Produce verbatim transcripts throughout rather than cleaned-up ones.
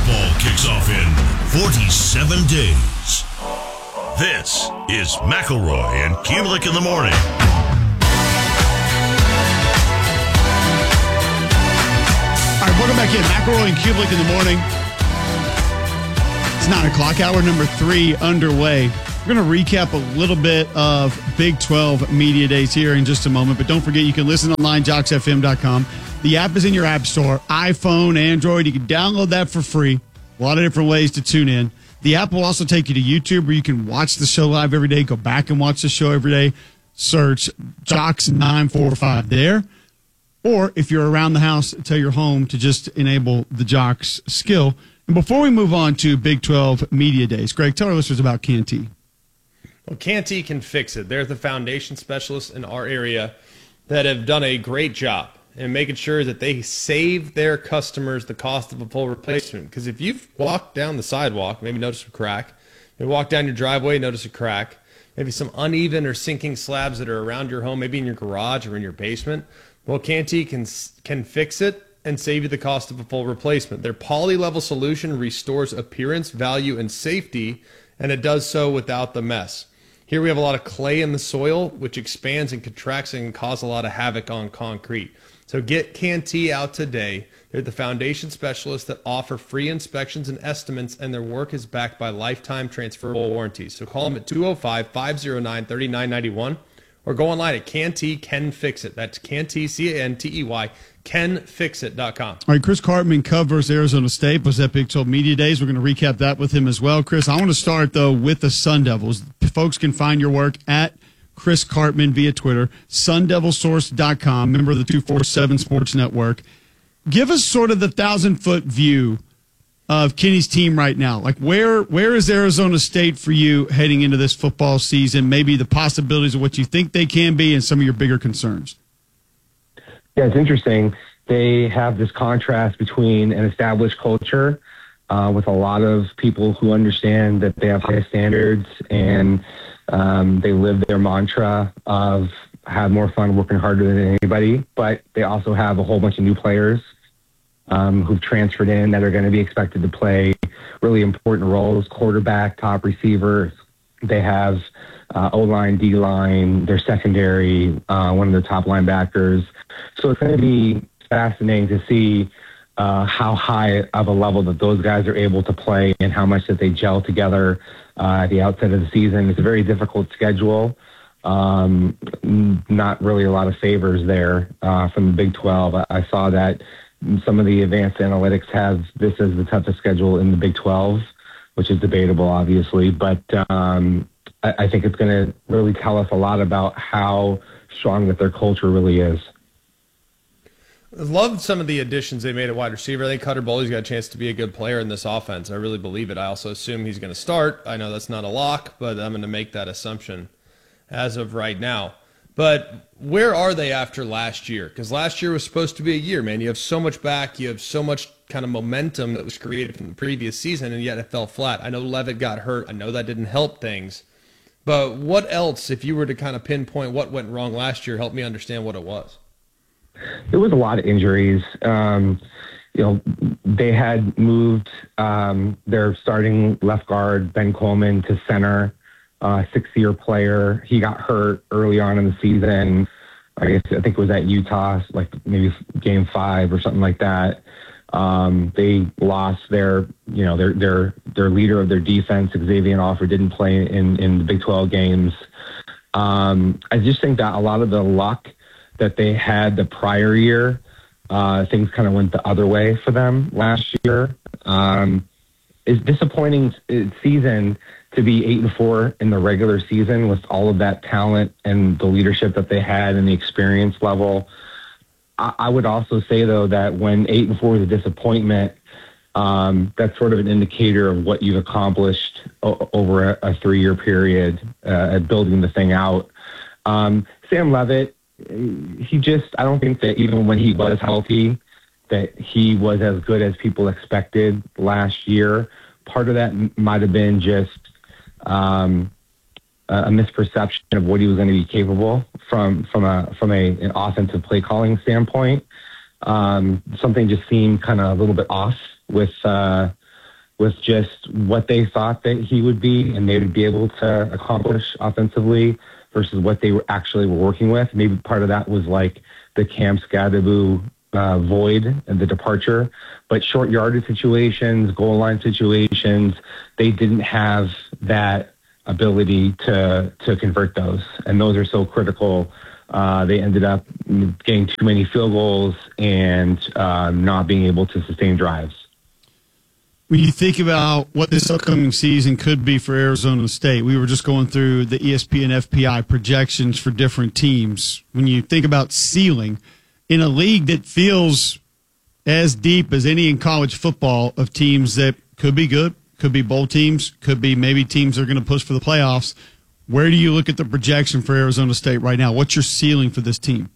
Football kicks off in forty-seven days. This is McElroy and Kubelik in the morning. All right, welcome back in. McElroy and Kubelik in the morning. It's nine o'clock, hour number three underway. We're going to recap a little bit of Big twelve Media Days here in just a moment, but don't forget you can listen online, jocks f m dot com. The app is in your app store, iPhone, Android. You can download that for free. A lot of different ways to tune in. The app will also take you to YouTube where you can watch the show live every day, go back and watch the show every day. Search Jocks nine forty-five there. Or if you're around the house, tell your home to just enable the Jocks skill. And before we move on to Big twelve Media Days, Greg, tell our listeners about Canty. Well, Canty can fix it. They're the foundation specialists in our area that have done a great job in making sure that they save their customers the cost of a full replacement. Because if you've walked down the sidewalk, maybe notice a crack, you walk down your driveway, notice a crack, maybe some uneven or sinking slabs that are around your home, maybe in your garage or in your basement, well, Canty can, can fix it and save you the cost of a full replacement. Their poly-level solution restores appearance, value, and safety, and it does so without the mess. Here we have a lot of clay in the soil, which expands and contracts and can cause a lot of havoc on concrete. So get Canty out today. They're the foundation specialists that offer free inspections and estimates, and their work is backed by lifetime transferable warranties. So call them at two oh five, five oh nine, three nine nine one or go online at Canty Can Fix It. That's Canty, C A N T E Y, can fix it dot com. All right, Chris Cartman covers Arizona State, was at Big twelve Media Days. We're going to recap that with him as well. Chris, I want to start, though, with the Sun Devils. Folks can find your work at Chris Cartman via Twitter, sun devil source dot com, member of the two forty-seven Sports Network. Give us sort of the thousand-foot view of Kenny's team right now. Like, where where is Arizona State for you heading into this football season? Maybe the possibilities of what you think they can be and some of your bigger concerns. Yeah, it's interesting. They have this contrast between an established culture uh, with a lot of people who understand that they have high standards and um, they live their mantra of have more fun working harder than anybody. But they also have a whole bunch of new players um, who've transferred in that are going to be expected to play really important roles, quarterback, top receivers. They have uh, O-line, D-line, their secondary, uh, one of their top linebackers. So it's going to be fascinating to see uh, how high of a level that those guys are able to play and how much that they gel together uh, at the outset of the season. It's a very difficult schedule. Um, not really a lot of favors there uh, from the Big twelve. I, I saw that some of the advanced analytics have this as the toughest schedule in the Big twelve, which is debatable, obviously. But um, I, I think it's going to really tell us a lot about how strong that their culture really is. I loved some of the additions they made at wide receiver. I think Cutter Boley's got a chance to be a good player in this offense. I really believe it. I also assume he's going to start. I know that's not a lock, but I'm going to make that assumption as of right now. But where are they after last year? Because last year was supposed to be a year, man. You have so much back. You have so much kind of momentum that was created from the previous season, and yet it fell flat. I know Levitt got hurt. I know that didn't help things. But what else, if you were to kind of pinpoint what went wrong last year, help me understand what it was? There was a lot of injuries. Um, you know, they had moved um, their starting left guard, Ben Coleman, to center, uh, six-year player. He got hurt early on in the season. I guess I think it was at Utah, like maybe game five or something like that. Um, they lost their, you know, their their their leader of their defense, Xavier Alford, didn't play in in the Big twelve games. Um, I just think that a lot of the luck that they had the prior year, uh, things kind of went the other way for them last year. Um, it's disappointing season to be eight and four in the regular season with all of that talent and the leadership that they had and the experience level. I, I would also say though that when eight and four is a disappointment, um, that's sort of an indicator of what you've accomplished o- over a, a three-year period uh, at building the thing out. Um, Sam Levitt, he just, I don't think that even when he was healthy, that he was as good as people expected last year. Part of that might have been just um, a misperception of what he was going to be capable from from a from a an offensive play calling standpoint. Um, something just seemed kind of a little bit off with uh, with just what they thought that he would be and they would be able to accomplish offensively versus what they were actually were working with. Maybe part of that was like the Cam Skadabu uh, void and the departure, but short yardage situations, goal line situations, they didn't have that ability to to convert those, and those are so critical. Uh, they ended up getting too many field goals and uh, not being able to sustain drives. When you think about what this upcoming season could be for Arizona State, we were just going through the E S P N F P I projections for different teams. When you think about ceiling, in a league that feels as deep as any in college football of teams that could be good, could be bowl teams, could be maybe teams that are going to push for the playoffs, where do you look at the projection for Arizona State right now? What's your ceiling for this team?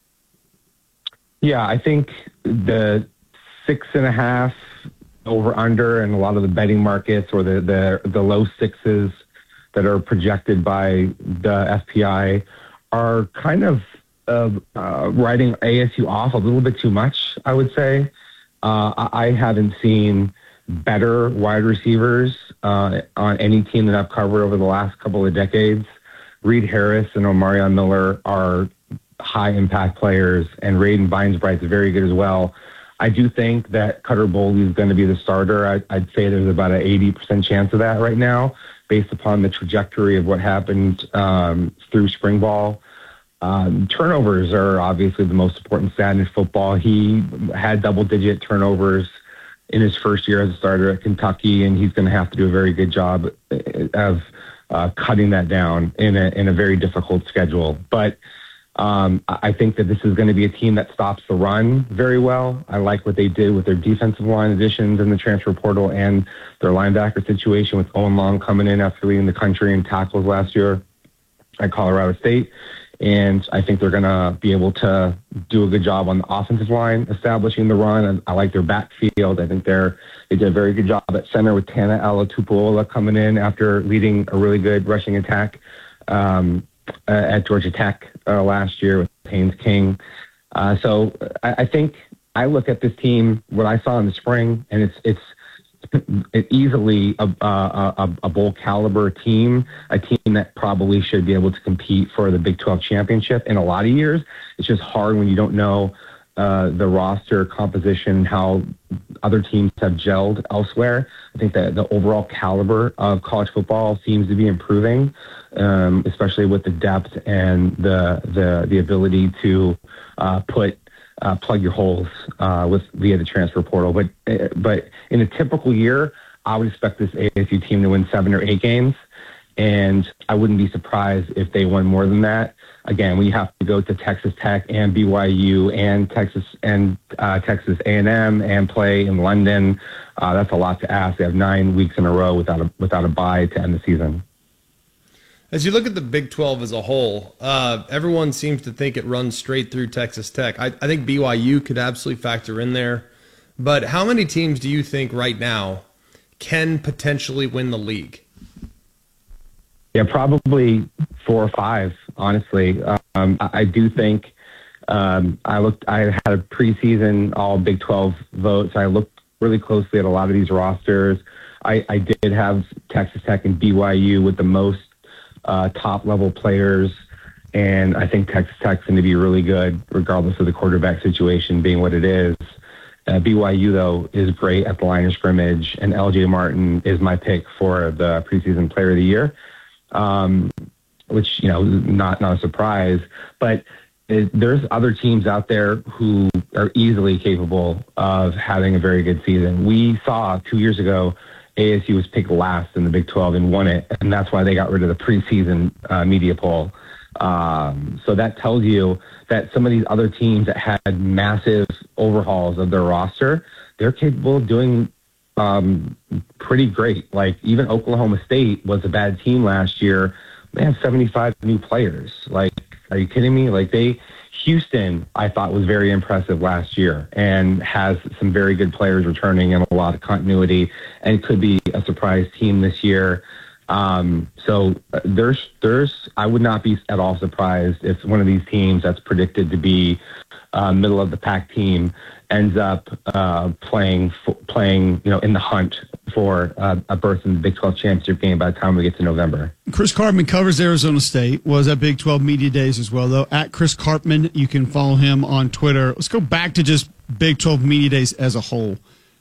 Yeah, I think the six and a half over under and a lot of the betting markets or the, the, the low sixes that are projected by the F P I are kind of uh, uh, writing A S U off a little bit too much, I would say. Uh, I, I haven't seen better wide receivers uh, on any team that I've covered over the last couple of decades. Reed Harris and Omarion Miller are high impact players, and Raiden Beinsbright's very good as well. I do think that Cutter Boley is going to be the starter. I, I'd say there's about an eighty percent chance of that right now, based upon the trajectory of what happened um, through spring ball. Um, turnovers are obviously the most important stat in football. He had double-digit turnovers in his first year as a starter at Kentucky, and he's going to have to do a very good job of uh, cutting that down in a in a very difficult schedule. But um, I think that this is going to be a team that stops the run very well. I like what they did with their defensive line additions in the transfer portal and their linebacker situation with Owen Long coming in after leading the country in tackles last year at Colorado State. And I think they're going to be able to do a good job on the offensive line, establishing the run. And I like their backfield. I think they're they did a very good job at center with Tana Alatupola coming in after leading a really good rushing attack um, uh, at Georgia Tech uh, last year with Haynes King. Uh, so I, I think I look at this team, what I saw in the spring, and it's it's it easily a, a, a bowl caliber team, a team that probably should be able to compete for the Big twelve championship in a lot of years. It's just hard when you don't know uh, the roster composition, how other teams have gelled elsewhere. I think that the overall caliber of college football seems to be improving, um, especially with the depth and the the, the ability to uh, put Uh, plug your holes uh, with via the transfer portal. But uh, but in a typical year, I would expect this A S U team to win seven or eight games, and I wouldn't be surprised if they won more than that. Again, we have to go to Texas Tech and B Y U and Texas and uh, Texas A and M and play in London. Uh, that's a lot to ask. They have nine weeks in a row without a without a bye to end the season. As you look at the Big twelve as a whole, uh, everyone seems to think it runs straight through Texas Tech. I, I think B Y U could absolutely factor in there. But how many teams do you think right now can potentially win the league? Yeah, probably four or five, honestly. Um, I, I do think um, I looked. I had a preseason all Big twelve votes. I looked really closely at a lot of these rosters. I, I did have Texas Tech and B Y U with the most Uh, top-level players, and I think Texas Tech's going to be really good, regardless of the quarterback situation being what it is. Uh, B Y U, though, is great at the line of scrimmage, and L J Martin is my pick for the preseason player of the year, um, which, you know, not, not a surprise. But it, there's other teams out there who are easily capable of having a very good season. We saw two years ago A S U was picked last in the Big twelve and won it, and that's why they got rid of the preseason uh, media poll. Um, so that tells you that some of these other teams that had massive overhauls of their roster, they're capable of doing um, pretty great. Like even Oklahoma State was a bad team last year. They have seventy-five new players. Like, are you kidding me? Like they, Houston, I thought was very impressive last year and has some very good players returning and a lot of continuity, and could be a surprise team this year. Um, so uh, there's, there's, I would not be at all surprised if one of these teams that's predicted to be uh, middle of the pack team ends up uh, playing, playing, you know, in the hunt for uh, a berth in the Big twelve championship game by the time we get to November. Chris Karpman covers Arizona State, was at Big twelve Media Days as well, though. At Chris Karpman, you can follow him on Twitter. Let's go back to just Big twelve Media Days as a whole.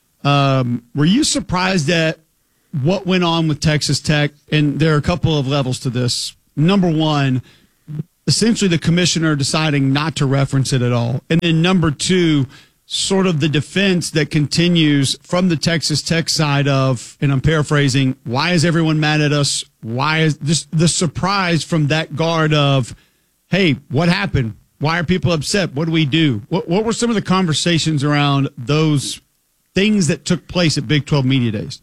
Um, were you surprised at what went on with Texas Tech? And there are a couple of levels to this. Number one, essentially the commissioner deciding not to reference it at all. And then number two, sort of the defense that continues from the Texas Tech side of, and I'm paraphrasing, why is everyone mad at us? Why is this the surprise from that guard of, hey, what happened? Why are people upset? What do we do? What, what were some of the conversations around those things that took place at Big twelve Media Days?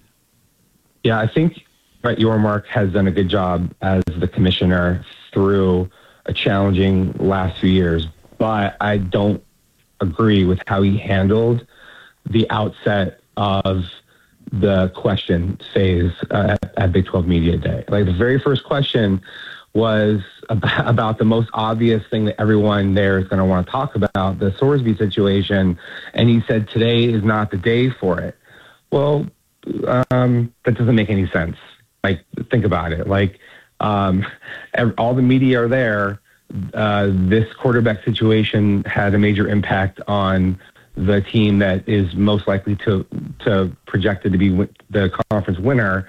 Yeah, I think Brett Yormark has done a good job as the commissioner through a challenging last few years, but I don't agree with how he handled the outset of the question phase uh, at, at Big twelve Media Day. Like the very first question was about, about the most obvious thing that everyone there is going to want to talk about, the Sorsby situation. And he said, today is not the day for it. Well, um, that doesn't make any sense. Like, think about it. Like, um, all the media are there. Uh, this quarterback situation had a major impact on the team that is most likely to, to projected to be the conference winner.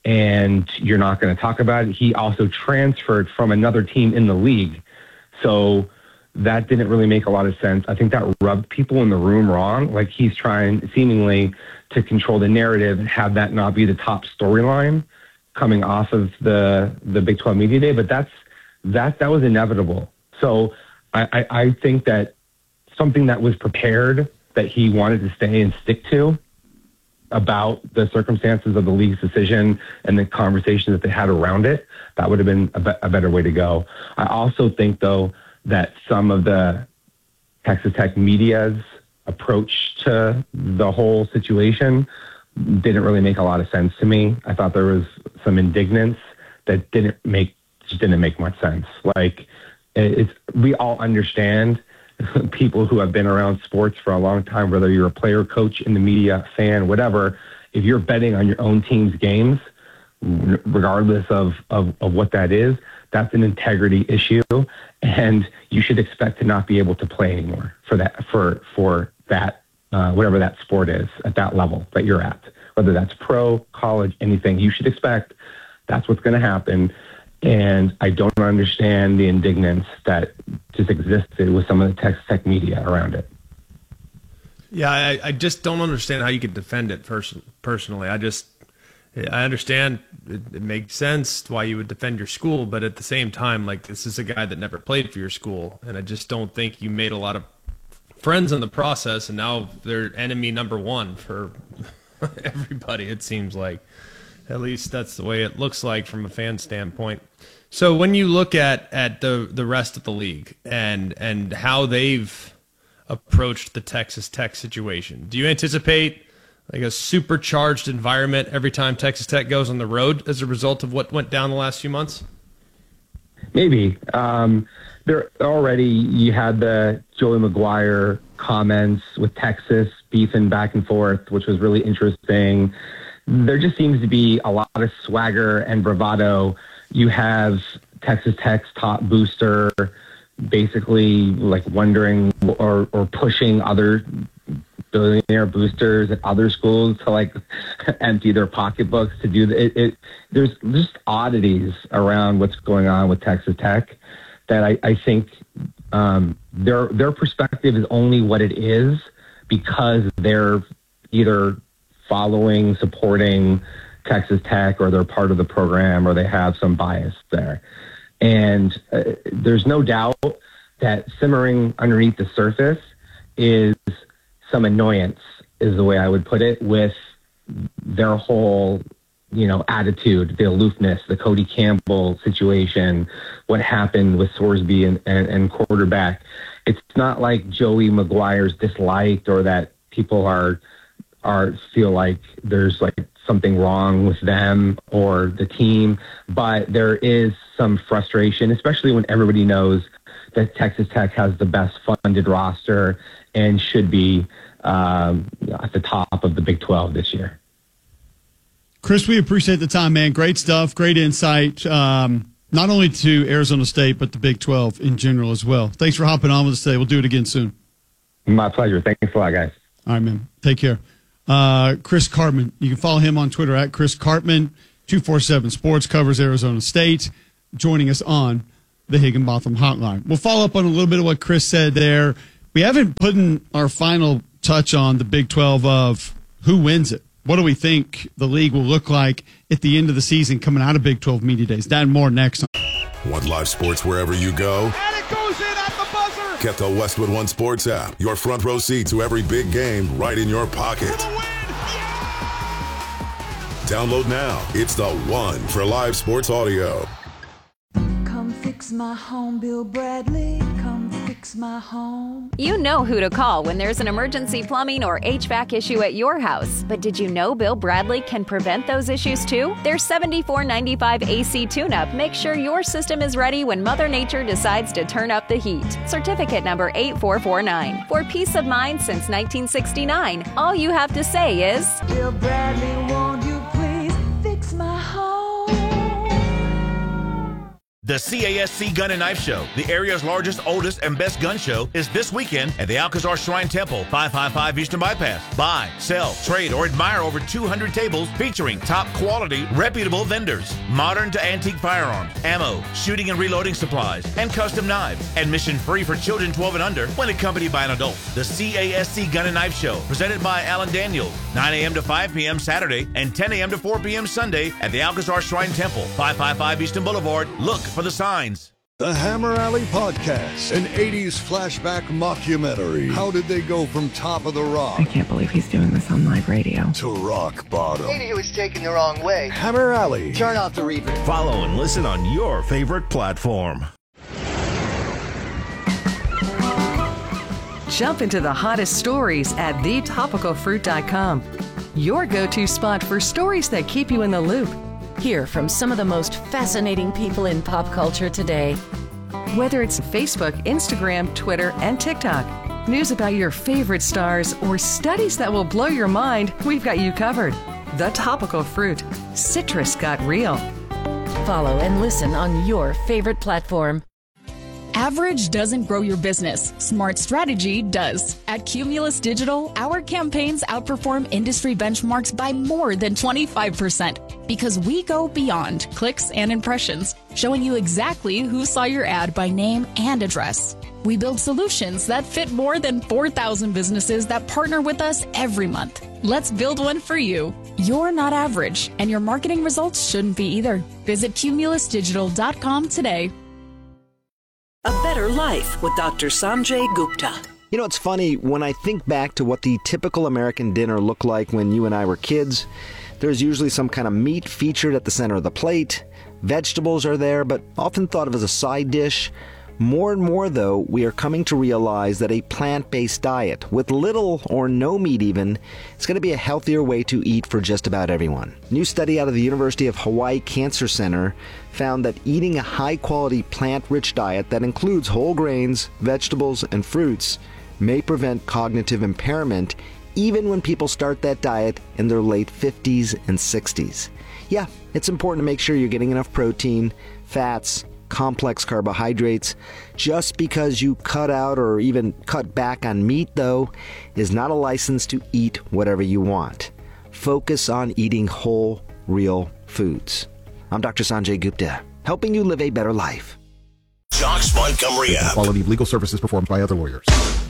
And you're not going to talk about it. He also transferred from another team in the league. So that didn't really make a lot of sense. I think that rubbed people in the room wrong. Like he's trying seemingly to control the narrative and have that not be the top storyline coming off of the, the Big twelve Media Day. But that's, that, that was inevitable. So I, I, I think that something that was prepared that he wanted to stay and stick to about the circumstances of the league's decision and the conversation that they had around it, that would have been a, be- a better way to go. I also think, though, that some of the Texas Tech media's approach to the whole situation didn't really make a lot of sense to me. I thought there was some indignance that didn't make just didn't make much sense. Like, it's we all understand people who have been around sports for a long time, whether you're a player, coach, in the media, fan, whatever, if you're betting on your own team's games, regardless of, of, of what that is, that's an integrity issue. And you should expect to not be able to play anymore for that, for, for that, uh, whatever that sport is at that level that you're at, whether that's pro, college, anything. You should expect that's what's going to happen. And I don't understand the indignance that just existed with some of the Texas Tech media around it. Yeah, I, I just don't understand how you could defend it pers- personally. I just, I understand it, it makes sense why you would defend your school, but at the same time, like, this is a guy that never played for your school, and I just don't think you made a lot of friends in the process, and now they're enemy number one for everybody, it seems like. At least that's the way it looks like from a fan standpoint. So when you look at, at the, the rest of the league and and how they've approached the Texas Tech situation, do you anticipate like a supercharged environment every time Texas Tech goes on the road as a result of what went down the last few months? Maybe. Um, there already you had the Joey McGuire comments with Texas beefing back and forth, which was really interesting. There just seems to be a lot of swagger and bravado. You have Texas Tech's top booster basically like wondering or, or pushing other billionaire boosters at other schools to like empty their pocketbooks to do it, it. There's just oddities around what's going on with Texas Tech that I, I think um, their their perspective is only what it is because they're either following, supporting Texas Tech, or they're part of the program, or they have some bias there. And uh, there's no doubt that simmering underneath the surface is some annoyance, is the way I would put it, with their whole, you know, attitude, the aloofness, the Cody Campbell situation, what happened with Sorsby and, and, and quarterback. It's not like Joey McGuire's disliked or that people are are feel like there's like something wrong with them or the team, but there is some frustration, especially when everybody knows that Texas Tech has the best funded roster and should be um, at the top of the Big twelve this year. Chris, we appreciate the time, man. Great stuff, great insight, um, not only to Arizona State, but the Big twelve in general as well. Thanks for hopping on with us today. We'll do it again soon. My pleasure. Thanks a lot, guys. All right, man. Take care. Uh, Chris Karpman. You can follow him on Twitter at Chris Karpman. two forty-seven Sports covers Arizona State, joining us on the Higginbotham Hotline. We'll follow up on a little bit of what Chris said there. We haven't put in our final touch on the Big twelve of who wins it. What do we think the league will look like at the end of the season coming out of Big twelve Media Days? That and more next. Want live sports wherever you go? And it goes in at the buzzer! Get the Westwood One Sports app. Your front row seat to every big game right in your pocket. Download now. It's the one for live sports audio. Come fix my home, Bill Bradley. Come fix my home. You know who to call when there's an emergency plumbing or H V A C issue at your house. But did you know Bill Bradley can prevent those issues too? Their seventy-four ninety-five A C tune-up makes sure your system is ready when Mother Nature decides to turn up the heat. Certificate number eight four four nine. For peace of mind since nineteen sixty-nine, all you have to say is, Bill Bradley, won't you please fix my home? The C A S C Gun and Knife Show, the area's largest, oldest, and best gun show, is this weekend at the Alcazar Shrine Temple, five five five Eastern Bypass. Buy, sell, trade, or admire over two hundred tables featuring top quality, reputable vendors, modern to antique firearms, ammo, shooting and reloading supplies, and custom knives. Admission free for children twelve and under when accompanied by an adult. The C A S C Gun and Knife Show, presented by Alan Daniels, nine a.m. to five p.m. Saturday and ten a.m. to four p.m. Sunday at the Alcazar Shrine Temple, five five five Eastern Boulevard. Look for the signs. The Hammer Alley Podcast, an eighties flashback mockumentary. How did they go from top of the rock? I can't believe he's doing this on live radio. To rock bottom. Maybe he was taken the wrong way. Hammer Alley. Turn off the reverb. Follow and listen on your favorite platform. Jump into the hottest stories at the topical fruit dot com. Your go-to spot for stories that keep you in the loop. Hear from some of the most fascinating people in pop culture today. Whether it's Facebook, Instagram, Twitter, and TikTok, news about your favorite stars, or studies that will blow your mind, we've got you covered. The Topical Fruit. Citrus got real. Follow and listen on your favorite platform. Average doesn't grow your business. Smart strategy does. At Cumulus Digital, our campaigns outperform industry benchmarks by more than twenty-five percent because we go beyond clicks and impressions, showing you exactly who saw your ad by name and address. We build solutions that fit more than four thousand businesses that partner with us every month. Let's build one for you. You're not average, and your marketing results shouldn't be either. Visit cumulus digital dot com today. A Better Life with Doctor Sanjay Gupta. You know, it's funny, when I think back to what the typical American dinner looked like when you and I were kids, there's usually some kind of meat featured at the center of the plate. Vegetables are there, but often thought of as a side dish. More and more, though, we are coming to realize that a plant-based diet, with little or no meat even, is going to be a healthier way to eat for just about everyone. A new study out of the University of Hawaii Cancer Center found that eating a high-quality plant-rich diet that includes whole grains, vegetables, and fruits may prevent cognitive impairment even when people start that diet in their late fifties and sixties. Yeah, it's important to make sure you're getting enough protein, fats, complex carbohydrates. Just because you cut out or even cut back on meat, though, is not a license to eat whatever you want. Focus on eating whole, real foods. I'm Doctor Sanjay Gupta, helping you live a better life. Jocks Montgomery app. Quality of legal services performed by other lawyers.